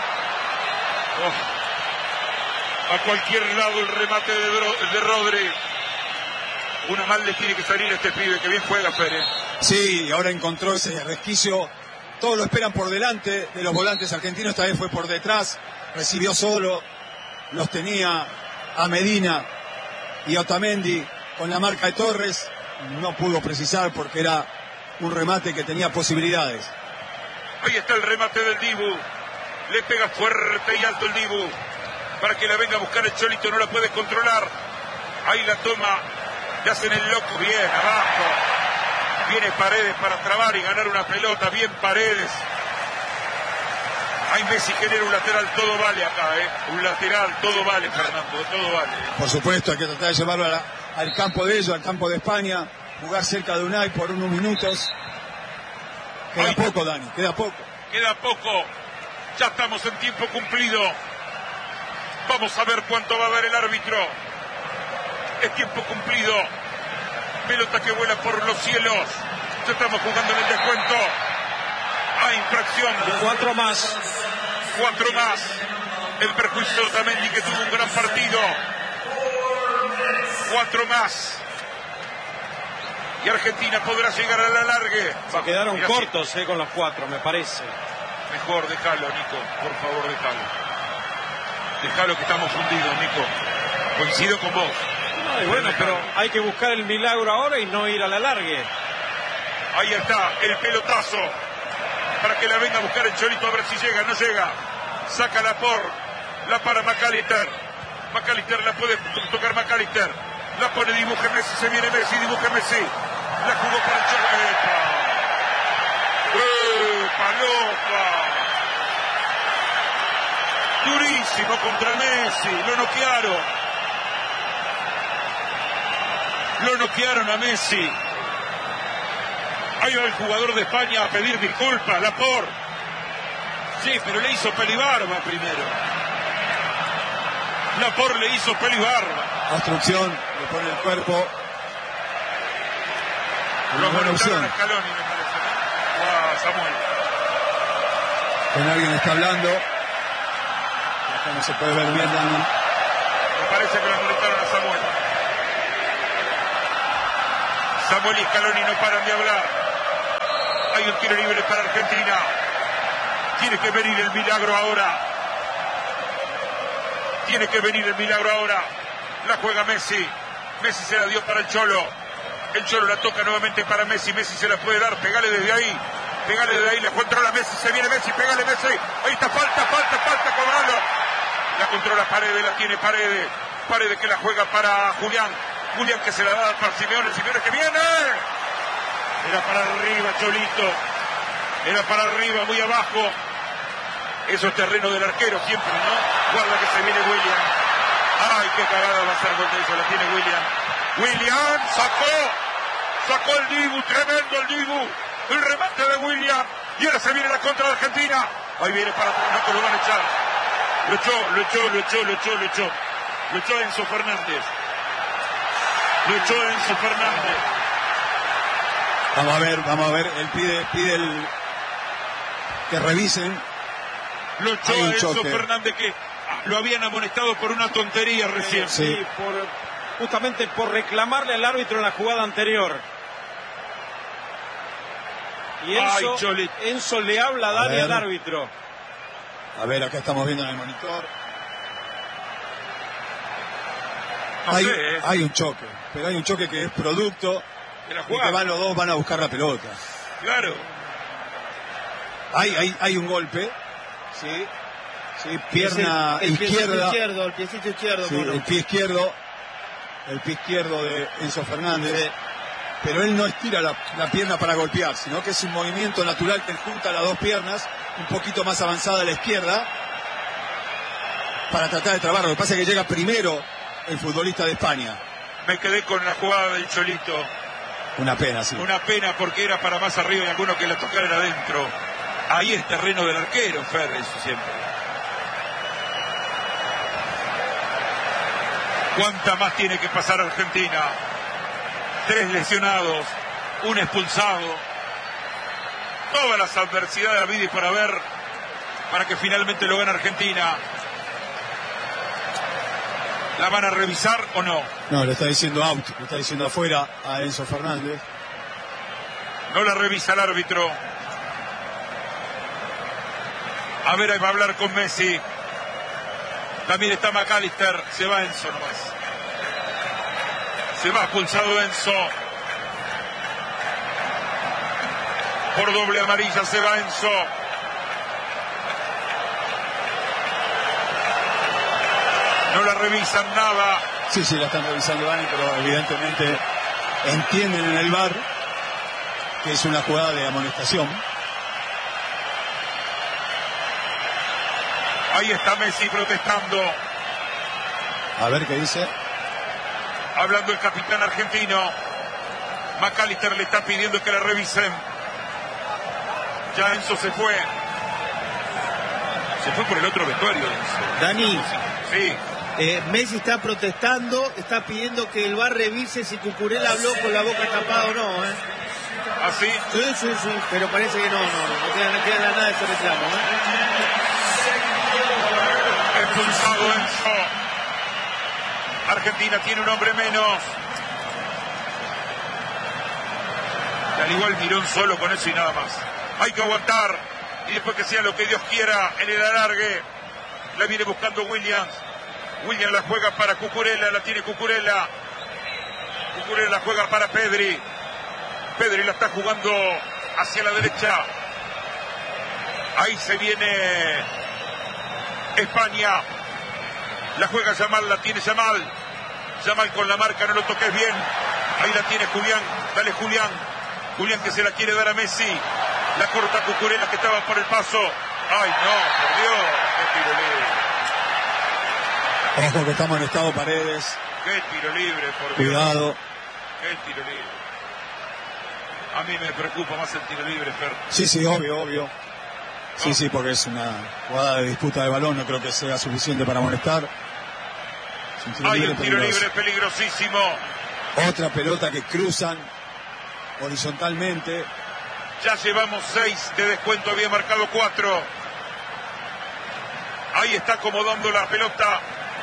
Oh. A cualquier lado el remate de, de Rodri. Una mal le tiene que salir a este pibe, que bien juega Pérez. Sí, ahora encontró ese resquicio. Todos lo esperan por delante de los volantes argentinos, esta vez fue por detrás, recibió solo, los tenía a Medina y a Otamendi con la marca de Torres, no pudo precisar porque era un remate que tenía posibilidades. Ahí está el remate del Dibu, le pega fuerte y alto el Dibu, para que la venga a buscar el Cholito, no la puede controlar, ahí la toma, le hacen el loco, bien, abajo. Viene Paredes para trabar y ganar una pelota. Bien Paredes. Ahí Messi genera un lateral. Todo vale acá, ¿eh? Un lateral, todo vale, Fernando. Todo vale. Por supuesto, hay que tratar de llevarlo a la, al campo de ellos, al campo de España. Jugar cerca de Unai por unos minutos. Queda Ahí poco, Dani. Queda poco. Queda poco. Ya estamos en tiempo cumplido. Vamos a ver cuánto va a dar el árbitro. Es tiempo cumplido. Pelota que vuela por los cielos. Ya estamos jugando en el descuento. Hay infracción. Cuatro más. Cuatro más. El perjuicio de Otamendi, que tuvo un gran partido. Cuatro más. Y Argentina podrá llegar a la largue. Se quedaron Mira, cortos sí. eh, con los cuatro, me parece. Mejor déjalo, Nico. Por favor, déjalo. Déjalo que estamos fundidos, Nico. Coincido con vos. No, y bueno, pero hay que buscar el milagro ahora y no ir a la largue. Ahí está, el pelotazo. Para que la venga a buscar el Cholito, a ver si llega, no llega. Saca la por, la para McAllister. McAllister la puede tocar McAllister. La pone, dibuje Messi, se viene Messi, dibuje Messi. La jugó para el Cholito. ¡Epa, loca! Durísimo contra Messi, lo noquearon. Lo noquearon a Messi. Ahí va el jugador de España a pedir disculpas, Laporte. Sí, pero le hizo pelibarba primero. Laporte le hizo pelibarba. Obstrucción, le pone el cuerpo. Una buena opción. Scaloni, me parece. Ah, Samuel. Con alguien está hablando. Como se puede ver bien, Dani. Me parece que lo amonestaron a Samuel. Samuel y Scaloni no paran de hablar. Hay un tiro libre para Argentina. Tiene que venir el milagro ahora. Tiene que venir el milagro ahora. La juega Messi. Messi se la dio para el Cholo. El Cholo la toca nuevamente para Messi. Messi se la puede dar. Pegale desde ahí. Pegale desde ahí. La controla Messi. Se viene Messi. Pegale Messi. Ahí está. Falta, falta, falta. Cobralo. La controla Paredes. La tiene Paredes. Paredes que la juega para Julián. Julián que se la da para Simeone. Simeone que viene. Era para arriba, Cholito. Era para arriba, muy abajo. Eso es terreno del arquero siempre, ¿no? Guarda que se viene William. Ay, qué cagada va a ser contra eso. La tiene William. William sacó. Sacó el Dibu. Tremendo el Dibu. El remate de William. Y ahora se viene la contra de Argentina. Ahí viene para atrás. No, que lo van a echar. Lo echó, lo echó, lo echó, lo echó, lo echó. Lo echó Enzo Fernández. Lo echó Enzo Fernández. Vamos a ver, vamos a ver. Él pide, pide el que revisen. Lo echó Enzo choque. Fernández, que lo habían amonestado por una tontería recién. Sí, sí por, justamente por reclamarle al árbitro en la jugada anterior. Y Enzo, Ay, Enzo le habla a Dani al árbitro. A ver, acá estamos viendo en el monitor. No hay, sé, ¿eh? hay un choque, pero hay un choque que es producto de la jugada. Y que van los dos, van a buscar la pelota. Claro. Hay, hay, hay un golpe. Sí. Sí, pierna el, el izquierda. Izquierdo, el piecito izquierdo. Sí, el pie izquierdo. El pie izquierdo de Enzo Fernández. Sí. Pero él no estira la, la pierna para golpear, sino que es un movimiento natural que junta las dos piernas, un poquito más avanzada a la izquierda, para tratar de trabarlo. Lo que pasa es que llega primero el futbolista de España. Me quedé con la jugada del Cholito. Una pena, sí. Una pena porque era para más arriba y alguno que la tocara adentro. Ahí es terreno del arquero, Fer, eso siempre. ¿Cuánta más tiene que pasar Argentina? Tres lesionados, un expulsado. Todas las adversidades habidas y por haber para que finalmente lo gane Argentina. ¿La van a revisar o no? No, le está diciendo out, le está diciendo afuera a Enzo Fernández. No la revisa el árbitro. A ver, ahí va a hablar con Messi. También está McAllister. Se va Enzo nomás. Se va expulsado Enzo. Por doble amarilla se va Enzo. No la revisan nada. Sí, sí, la están revisando, Dani, pero evidentemente entienden en el V A R que es una jugada de amonestación. Ahí está Messi protestando. A ver qué dice. Hablando el capitán argentino. McAllister le está pidiendo que la revisen. Ya Enzo se fue. Se fue por el otro vestuario, Enzo. Dani. Sí. Eh, Messi está protestando, está pidiendo que el V A R revise si Cucurella habló con la boca tapada o no, ¿eh? ¿Ah, sí? Sí, sí, sí, pero parece que no, no, no queda, no queda nada de ese reclamo, ¿eh? Expulsado Enzo. Argentina tiene un hombre menos. Y al igual Mirón solo con eso y nada más. Hay que aguantar y después que sea lo que Dios quiera en el alargue. La viene buscando Williams. Williams la juega para Cucurella, la tiene Cucurella. Cucurella la juega para Pedri. Pedri la está jugando hacia la derecha. Ahí se viene España. La juega Yamal, la tiene Yamal. Yamal con la marca, no lo toques bien. Ahí la tiene Julián. Dale Julián. Julián que se la quiere dar a Messi. La corta Cucurella que estaba por el paso. Ay, no, por Dios. Qué tiro libre. Ojo que estamos en estado Paredes. Qué tiro libre, por Cuidado. Dios. Qué tiro libre. A mí me preocupa más el tiro libre, Fer. Sí, sí, obvio, obvio. Sí, no. sí, porque es una jugada de disputa de balón, no creo que sea suficiente para molestar. Un tiro Hay libre un tiro peligroso. libre peligrosísimo. Otra pelota que cruzan horizontalmente. Ya llevamos seis de descuento, había marcado cuatro. Ahí está acomodando la pelota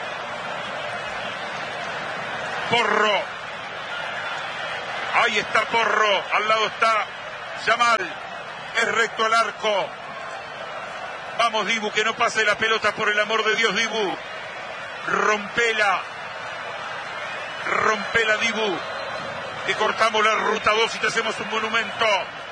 Porro. Ahí está Porro. Al lado está Yamal. Es recto al arco. Vamos, Dibu, que no pase la pelota, por el amor de Dios, Dibu. Rompela. Rompela, Dibu. Que cortamos la ruta dos y te hacemos un monumento.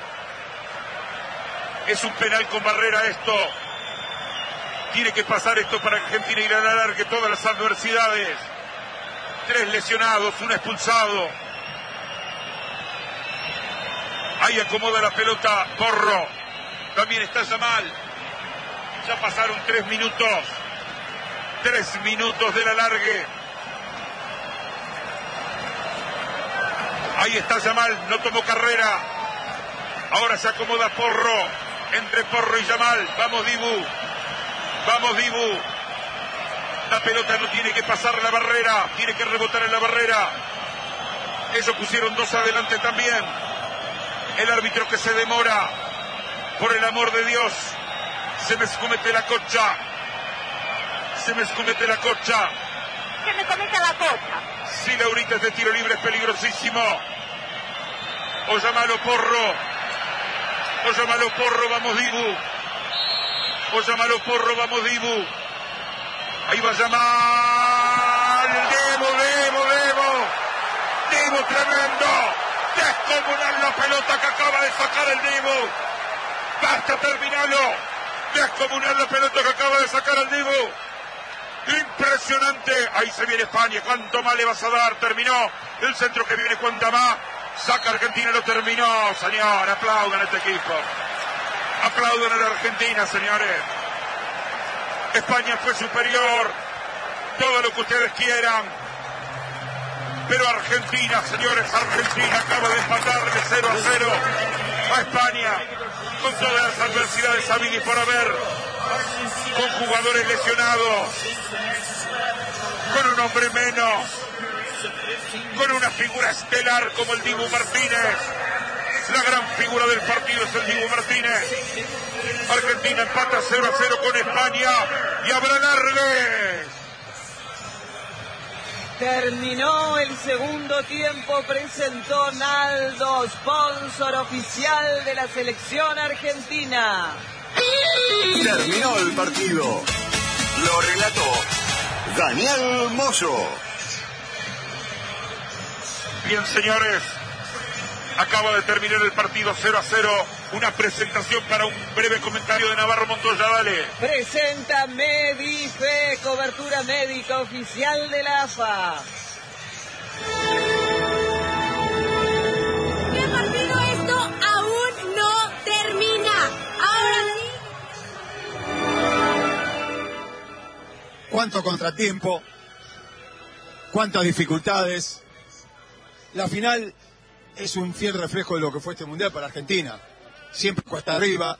Es un penal con barrera esto. Tiene que pasar esto para Argentina ir a la largue todas las adversidades. Tres lesionados, un expulsado. Ahí acomoda la pelota Porro. También está Yamal. Ya pasaron tres minutos. Tres minutos de la largue. Ahí está Yamal, no tomó carrera. Ahora se acomoda Porro. Entre Porro y Yamal. Vamos, Dibu. Vamos, Dibu. La pelota no tiene que pasar la barrera. Tiene que rebotar en la barrera. Ellos pusieron dos adelante también. El árbitro que se demora. Por el amor de Dios. Se me escomete la cocha. Se me escomete la cocha. Se me comete la cocha. Sí, Laurita, este tiro libre es peligrosísimo. O llamalo Porro. O llamalo Porro, vamos, Dibu. O llamalo Porro, vamos, Dibu. Ahí va a llamar. Debo, Debo, Debo. Debo tremendo. Descomunal la pelota que acaba de sacar el Dibu. Basta, terminalo. Descomunal la pelota que acaba de sacar el Dibu. Impresionante. Ahí se viene España. ¿Cuánto más le vas a dar? Terminó. El centro que viene, cuenta más. Saca Argentina, lo terminó. Señor, aplaudan a este equipo. Aplaudan a la Argentina, señores. España fue superior. Todo lo que ustedes quieran. Pero Argentina, señores, Argentina acaba de empatarle cero a cero a España. Con todas las adversidades habidas y por haber. Con jugadores lesionados. Con un hombre menos. Con una figura estelar como el Dibu Martínez. La gran figura del partido es el Dibu Martínez. Argentina empata cero a cero con España y habrá largues. Terminó el segundo tiempo, presentó Naldo, sponsor oficial de la selección argentina. Terminó el partido. Lo relató Daniel Mozo. Bien, señores, acaba de terminar el partido cero a cero. Una presentación para un breve comentario de Navarro Montoya, dale. Presenta Medife, cobertura médica oficial de la A F A. ¿Qué partido? Esto aún no termina. Ahora sí. Cuánto contratiempo, cuántas dificultades. La final es un fiel reflejo de lo que fue este mundial para Argentina. Siempre cuesta arriba,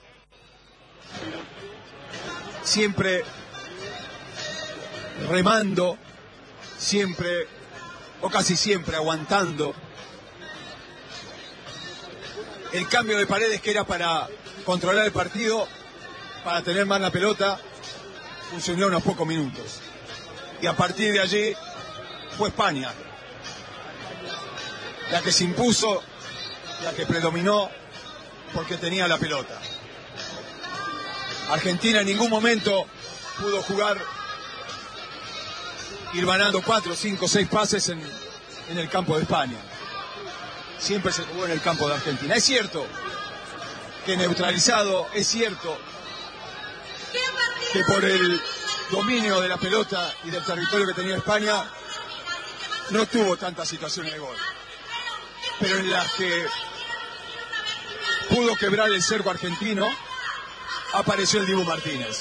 siempre remando, siempre o casi siempre aguantando. El cambio de Paredes, que era para controlar el partido, para tener más la pelota, funcionó unos pocos minutos. Y a partir de allí fue España la que se impuso, la que predominó, porque tenía la pelota. Argentina en ningún momento pudo jugar, ir ganando cuatro, cinco, seis pases en, en el campo de España. Siempre se jugó en el campo de Argentina. Es cierto que neutralizado, es cierto que por el dominio de la pelota y del territorio que tenía España, no tuvo tantas situaciones de gol. Pero en las que pudo quebrar el cerco argentino, apareció el Dibu Martínez.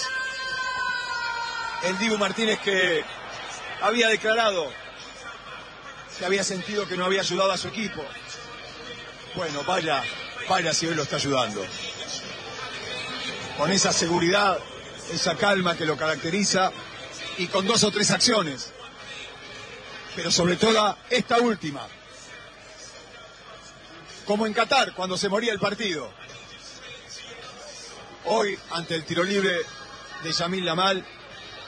El Dibu Martínez que había declarado que había sentido que no había ayudado a su equipo. Bueno, vaya, vaya si hoy lo está ayudando. Con esa seguridad, esa calma que lo caracteriza y con dos o tres acciones. Pero sobre todo esta última. Como en Qatar, cuando se moría el partido. Hoy, ante el tiro libre de Yamil Lamal,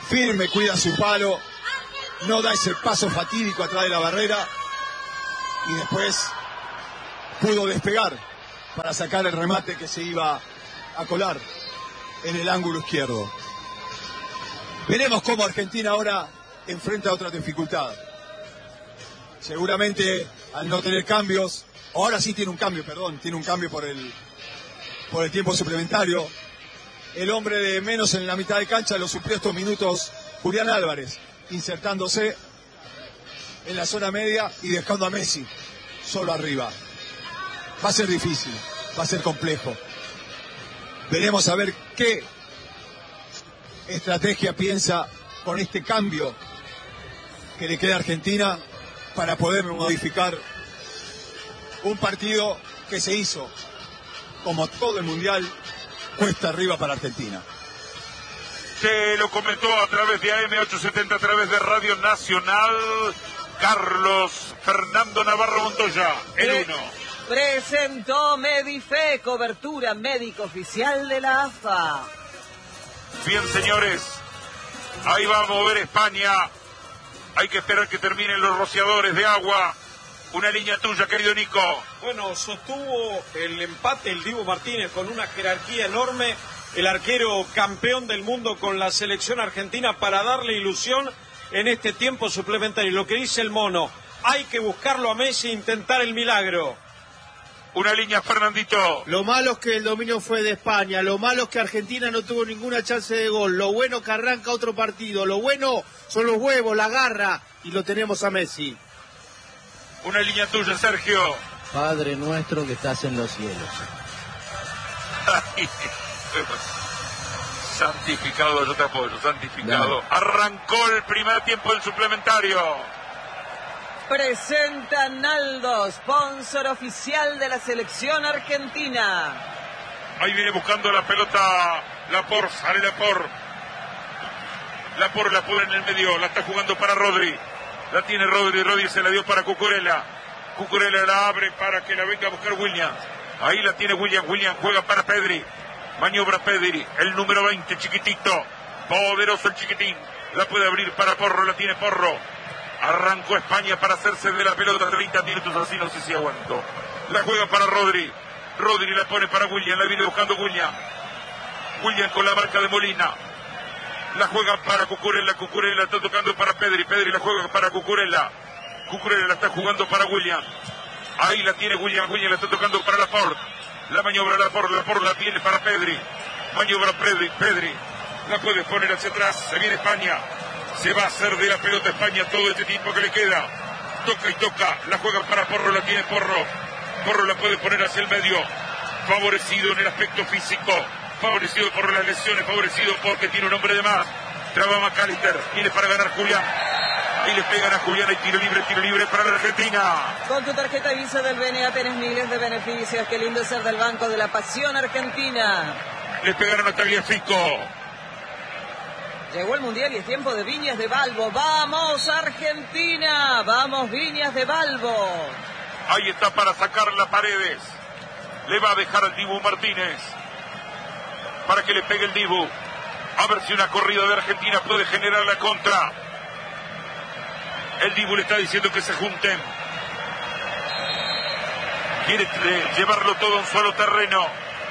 firme, cuida su palo, no da ese paso fatídico atrás de la barrera y después pudo despegar para sacar el remate que se iba a colar en el ángulo izquierdo. Veremos cómo Argentina ahora enfrenta otra dificultad. Seguramente al no tener cambios, ahora sí tiene un cambio, perdón, tiene un cambio por el, por el tiempo suplementario. El hombre de menos en la mitad de cancha lo suplió estos minutos Julián Álvarez, insertándose en la zona media y dejando a Messi solo arriba. Va a ser difícil, va a ser complejo. Veremos a ver qué estrategia piensa con este cambio que le queda a Argentina para poder modificar un partido que se hizo, como todo el Mundial, cuesta arriba para Argentina. Se lo comentó a través de A M ochocientos setenta, a través de Radio Nacional, Carlos Fernando Navarro Montoya, el uno. Presentó Medife, cobertura médico oficial de la A F A. Bien, señores, ahí va a mover España. Hay que esperar que terminen los rociadores de agua. Una línea tuya, querido Nico. Bueno, sostuvo el empate el Dibu Martínez con una jerarquía enorme, el arquero campeón del mundo con la selección argentina, para darle ilusión en este tiempo suplementario. Lo que dice el mono, hay que buscarlo a Messi e intentar el milagro. Una línea, Fernandito. Lo malo es que el dominio fue de España, lo malo es que Argentina no tuvo ninguna chance de gol, lo bueno que arranca otro partido, lo bueno son los huevos, la garra, y lo tenemos a Messi. Una línea tuya, Sergio. Padre nuestro que estás en los cielos. Santificado, yo te apoyo, santificado. Dale. Arrancó el primer tiempo del suplementario. Presenta Naldo, sponsor oficial de la selección argentina. Ahí viene buscando la pelota Lapor, sale Lapor. Lapor la pone en el medio, la está jugando para Rodri. La tiene Rodri, Rodri se la dio para Cucurella. Cucurella la abre para que la venga a buscar Williams. Ahí la tiene Williams, Williams juega para Pedri. Maniobra Pedri, el número veinte, chiquitito. Poderoso el chiquitín. La puede abrir para Porro, la tiene Porro. Arrancó España para hacerse de la pelota, treinta minutos, así no sé si aguanto. La juega para Rodri. Rodri la pone para William, la viene buscando William. William con la marca de Molina. La juega para Cucurella, Cucurella está tocando para Pedri, Pedri la juega para Cucurella. Cucurella la está jugando para William. Ahí la tiene William, William la está tocando para Laporte. La maniobra Laporte, Laporte la tiene para Pedri. Maniobra Pedri, Pedri. La puede poner hacia atrás, se viene España. Se va a hacer de la pelota España todo este tiempo que le queda. Toca y toca, la juega para Porro, la tiene Porro. Porro la puede poner hacia el medio. Favorecido en el aspecto físico. Favorecido por las lesiones, favorecido porque tiene un hombre de más. Traba McAllister, viene para ganar Julián. Ahí le pegan a Julián, hay tiro libre, tiro libre para la Argentina. Con tu tarjeta Visa del B N A tenés miles de beneficios. Qué lindo ser del Banco de la Pasión Argentina. Le pegaron a Tagliafico. Llegó el Mundial y es tiempo de Viñas de Balbo. ¡Vamos, Argentina! ¡Vamos, Viñas de Balbo! Ahí está para sacar la Paredes. Le va a dejar al Dibu Martínez para que le pegue el Dibu. A ver si una corrida de Argentina puede generar la contra. El Dibu le está diciendo que se junten. Quiere llevarlo todo a un solo terreno.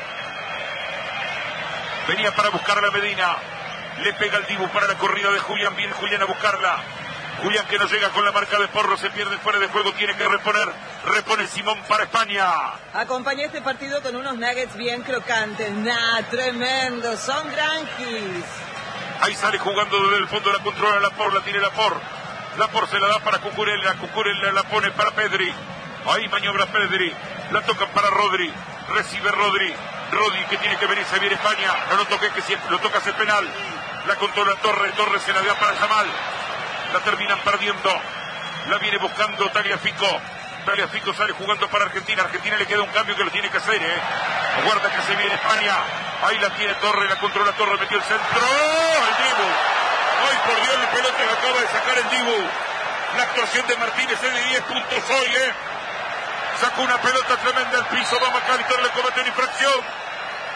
Venía para buscar a la Medina. Le pega el Dibu para la corrida de Julián. Viene Julián a buscarla. Julián que no llega con la marca de Porro. Se pierde fuera de juego. Tiene que reponer. Repone Simón para España. Acompañé este partido con unos nuggets bien crocantes. ¡Nah! ¡Tremendo! Son granjis. Ahí sale jugando desde el fondo. La controla Laporte. La tiene Laporte. Laporte se la da para Cucurella. Cucurella la pone para Pedri. Ahí maniobra Pedri. La tocan para Rodri. Recibe Rodri. Rodri que tiene que venir. Se viene España. No lo toque que siempre lo toca hacer penal. La controla Torres. Torres se la da para Yamal. La terminan perdiendo. La viene buscando Tagliafico. Tagliafico sale jugando para Argentina. Argentina le queda un cambio que lo tiene que hacer, ¿eh? Guarda que se viene España. Ahí la tiene Torres. La controla Torres. Metió el centro. ¡Oh! El Dibu. Ay, por Dios, la pelota la acaba de sacar el Dibu. La actuación de Martínez es de diez puntos hoy, ¿eh? Sacó una pelota tremenda al piso. Va McAllister, le comete una infracción.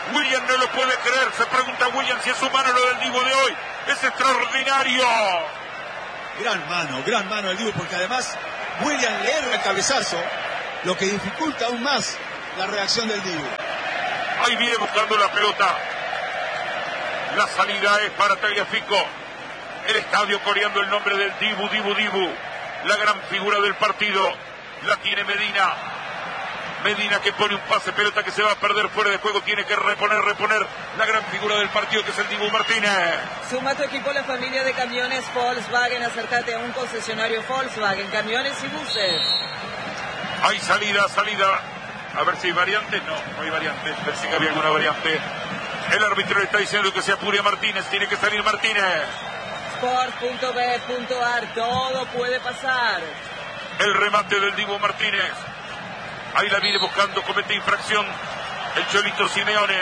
William no lo puede creer. Se pregunta William si es humano lo del Dibu de hoy. Es extraordinario. Gran mano, gran mano del Dibu, porque además William le erra el cabezazo, lo que dificulta aún más la reacción del Dibu. Ahí viene buscando la pelota. La salida es para Tagliafico. El estadio coreando el nombre del Dibu, Dibu, Dibu. La gran figura del partido. La tiene Medina. Medina que pone un pase, pelota que se va a perder fuera de juego. Tiene que reponer, reponer la gran figura del partido que es el Dibu Martínez. Suma tu equipo la familia de camiones Volkswagen. Acércate a un concesionario Volkswagen, camiones y buses. Hay salida, salida. A ver si hay variantes. No, no hay variantes. Pensé que había alguna variante. El árbitro le está diciendo que se apure a Martínez. Tiene que salir Martínez. Sport punto b punto a r. Todo puede pasar. El remate del Dibu Martínez. Ahí la viene buscando, comete infracción el Cholito Simeone.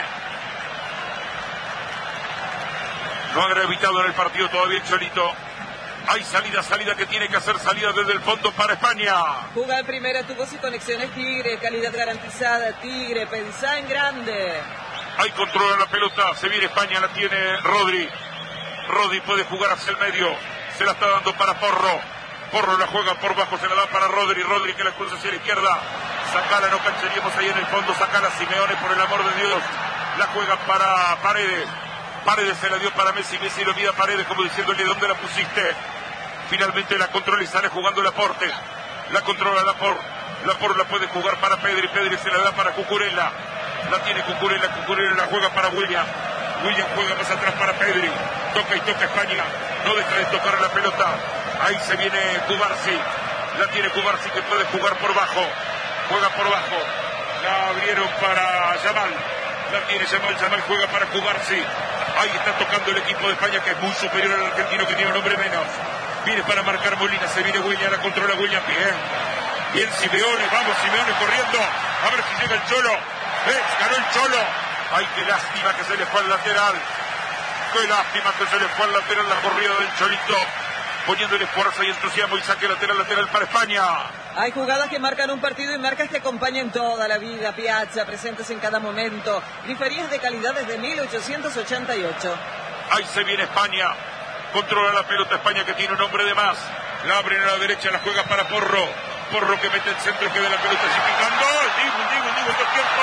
No ha gravitado en el partido todavía el Cholito. Hay salida, salida que tiene que hacer, salida desde el fondo para España. Juega en primera, tubos y conexiones Tigre, calidad garantizada, Tigre, pensá en grande. Ahí controla la pelota, se viene España, la tiene Rodri. Rodri puede jugar hacia el medio, se la está dando para Porro. Porro la juega por bajo, se la da para Rodri. Rodri que la cruza hacia la izquierda. Sacala, no cancharíamos ahí en el fondo. Sacala Simeone, por el amor de Dios. La juega para Paredes. Paredes se la dio para Messi. Messi lo mira a Paredes como diciéndole ¿dónde la pusiste? Finalmente la controla y sale jugando Laporte. La controla Laporte. Laporte la puede jugar para Pedri. Pedri se la da para Cucurella. La tiene Cucurella. Cucurella la juega para William. William juega más atrás para Pedri. Toca y toca España. No deja de tocar la pelota. Ahí se viene Cubarsi. La tiene Cubarsi que puede jugar por bajo. Juega por bajo. La abrieron para Yamal. La tiene Yamal. Yamal juega para Cubarsi. Ahí está tocando el equipo de España que es muy superior al argentino que tiene un hombre menos. Viene para marcar Molina. Se viene William. La controla William. Bien. Bien Simeone. Vamos Simeone corriendo. A ver si llega el Cholo. ¿Ves? Ganó el Cholo. Ay, qué lástima que se le fue al lateral. Qué lástima que se le fue al lateral la corrida del Cholito. Poniéndole fuerza y entusiasmo y saque lateral, lateral para España. Hay jugadas que marcan un partido y marcas que acompañan toda la vida. Piazza, presentes en cada momento. Diferencias de calidad desde mil ochocientos ochenta y ocho. Ahí se viene España. Controla la pelota España que tiene un hombre de más. La abren a la derecha, la juega para Porro. Porro que mete el centro, que de la pelota así picando. Dibu, Dibu, Dibu, todo tiempo.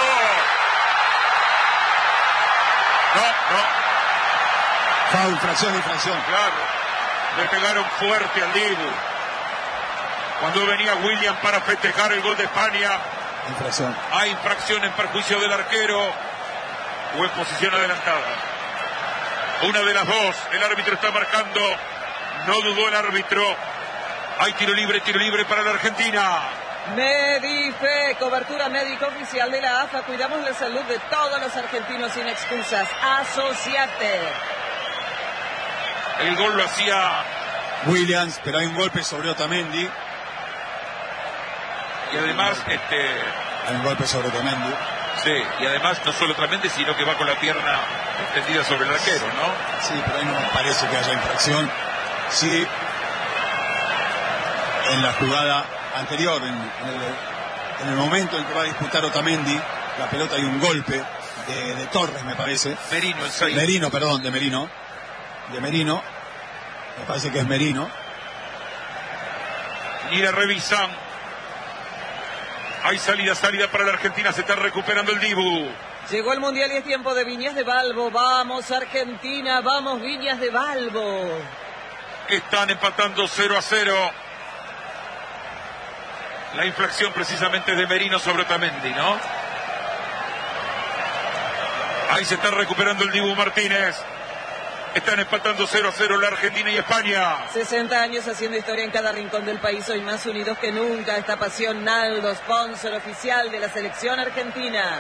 No, no. Foul, infracción, infracción. Claro. Le pegaron fuerte al Dibu. Cuando venía William para festejar el gol de España. Infracción. Hay infracción en perjuicio del arquero. O en posición adelantada. Una de las dos. El árbitro está marcando. No dudó el árbitro. Hay tiro libre, tiro libre para la Argentina. Medife, cobertura médica oficial de la A F A. Cuidamos la salud de todos los argentinos sin excusas. Asociate. El gol lo hacía Williams, pero hay un golpe sobre Otamendi. Y además, este... Hay un golpe sobre Otamendi. Sí, y además no solo Otamendi, sino que va con la pierna extendida sobre el arquero, ¿no? Sí, pero ahí no me parece que haya infracción. Sí, en la jugada anterior, en, en, el, en el momento en que va a disputar Otamendi, la pelota hay un golpe de, de Torres, me parece. Merino, el seis. Merino, perdón, de Merino. De Merino, me parece que es Merino. Y la revisan. Hay salida, salida para la Argentina, se está recuperando el Dibu. Llegó el Mundial y es tiempo de Viñas de Balbo. Vamos Argentina, vamos Viñas de Balbo. Están empatando cero a cero. La infracción precisamente de Merino sobre Otamendi, ¿no? Ahí se está recuperando el Dibu Martínez. Están empatando cero a cero la Argentina y España. sesenta años haciendo historia en cada rincón del país, hoy más unidos que nunca. Esta pasión Naldo, sponsor oficial de la selección argentina.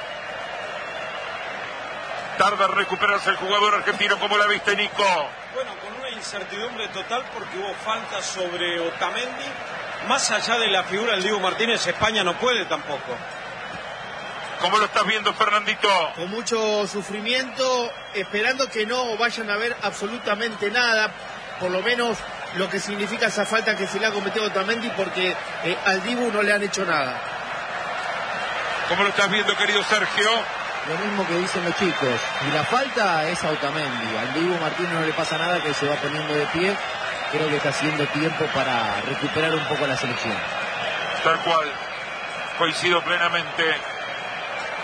Tarda en recuperarse el jugador argentino, como la viste, Nico. Bueno, con una incertidumbre total porque hubo falta sobre Otamendi. Más allá de la figura del Dibu Martínez, España no puede tampoco. ¿Cómo lo estás viendo, Fernandito? Con mucho sufrimiento, esperando que no vayan a ver absolutamente nada, por lo menos lo que significa esa falta que se le ha cometido Otamendi, porque eh, al Dibu no le han hecho nada. ¿Cómo lo estás viendo, querido Sergio? lo mismo que dicen los chicos. Y la falta es a Otamendi. Al Dibu Martínez no le pasa nada, que se va poniendo de pie. Creo que está haciendo tiempo para recuperar un poco la selección. Tal cual. Coincido plenamente.